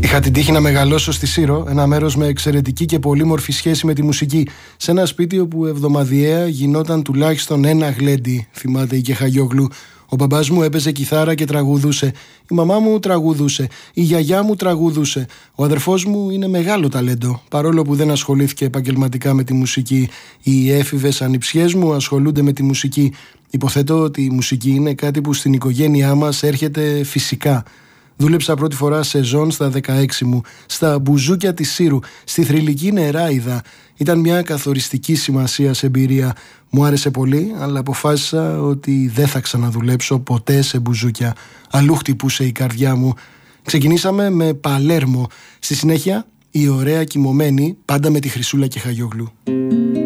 Είχα την τύχη να μεγαλώσω στη Σύρο, ένα μέρος με εξαιρετική και πολύμορφη σχέση με τη μουσική. Σε ένα σπίτι όπου εβδομαδιαία γινόταν τουλάχιστον ένα γλέντι, θυμάται η Κεχαγιόγλου. Ο μπαμπάς μου έπαιζε κιθάρα και τραγουδούσε. Η μαμά μου τραγουδούσε. Η γιαγιά μου τραγουδούσε. Ο αδερφός μου είναι μεγάλο ταλέντο, παρόλο που δεν ασχολήθηκε επαγγελματικά με τη μουσική. Οι έφηβες ανιψιές μου ασχολούνται με τη μουσική. Υποθέτω ότι η μουσική είναι κάτι που στην οικογένειά μας έρχεται φυσικά. Δούλεψα πρώτη φορά σεζόν στα 16 μου, στα μπουζούκια της Σύρου, στη θρυλική Νεράιδα. Ήταν μια καθοριστική σημασίας εμπειρία. Μου άρεσε πολύ, αλλά αποφάσισα ότι δεν θα ξαναδουλέψω ποτέ σε μπουζούκια. Αλλού χτυπούσε η καρδιά μου. Ξεκινήσαμε με Παλέρμο. Στη συνέχεια, η ωραία κοιμωμένη, πάντα με τη Χρυσούλα Κεχαγιόγλου.